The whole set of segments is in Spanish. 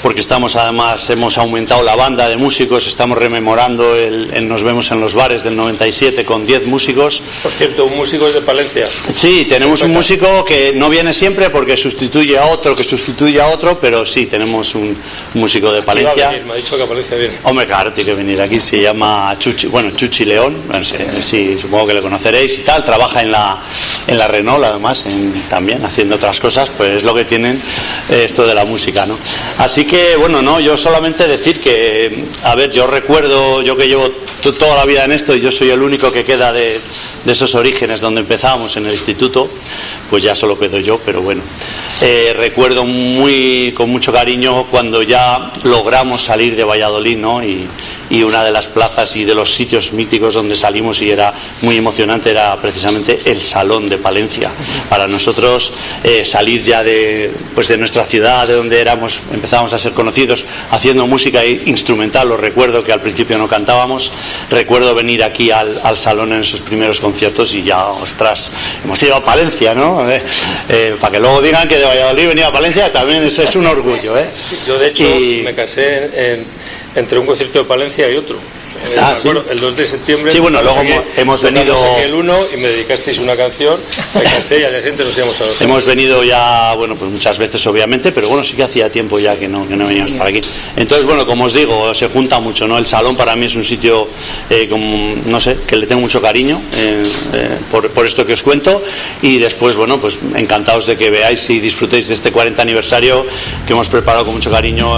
porque hemos aumentado la banda de músicos, estamos rememorando Nos vemos en los bares del 97 con 10 músicos. Por cierto, un músico es de Palencia. Sí, tenemos un músico que no viene siempre porque sustituye a otro, pero sí, tenemos un músico de Palencia. Me ha dicho que a Palencia viene. Hombre, claro, tiene que venir aquí, se llama Chuchi León, sí, supongo que le conoceréis y tal, trabaja en la Renault además, también haciendo otras cosas, pues es lo que tienen esto de la música, ¿no? Así que, bueno, no, yo solamente decir que, a ver, yo recuerdo, yo que llevo toda la vida en esto y yo soy el único que queda de esos orígenes donde empezábamos en el instituto, pues ya solo quedo yo, pero bueno, recuerdo con mucho cariño cuando ya logramos salir de Valladolid, ¿no? Y una de las plazas y de los sitios míticos donde salimos y era muy emocionante era precisamente el Salón de Palencia. Para nosotros salir ya de nuestra ciudad, de donde empezábamos a ser conocidos haciendo música instrumental, os recuerdo que al principio no cantábamos, recuerdo venir aquí al Salón en esos primeros conciertos y ya, ostras, hemos ido a Palencia, ¿no? Para que luego digan que de Valladolid venía a Palencia también es un orgullo, ¿eh? Yo de hecho me casé entre un concierto de Palencia y otro. ¿sí? El 2 de septiembre. Sí, bueno, luego hemos venido. El 1 y me dedicasteis una canción, me casé y al día siguiente nos íbamos a los. Hemos venido ya, bueno, pues muchas veces obviamente, pero bueno, sí que hacía tiempo ya que no veníamos para aquí. Entonces, bueno, como os digo, se junta mucho, ¿no? El Salón para mí es un sitio, no sé, que le tengo mucho cariño por esto que os cuento. Y después, bueno, pues encantados de que veáis y disfrutéis de este 40 aniversario que hemos preparado con mucho cariño.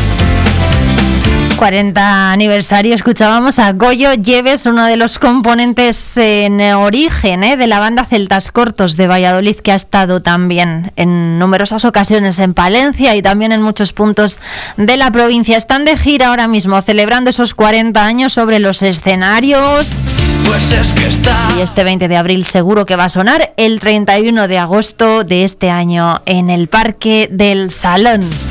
40 aniversario, escuchábamos a Goyo Lleves, uno de los componentes en origen de la banda Celtas Cortos de Valladolid, que ha estado también en numerosas ocasiones en Palencia y también en muchos puntos de la provincia. Están de gira ahora mismo, celebrando esos 40 años sobre los escenarios. Pues es que y este 20 de abril seguro que va a sonar, el 31 de agosto de este año en el Parque del Salón.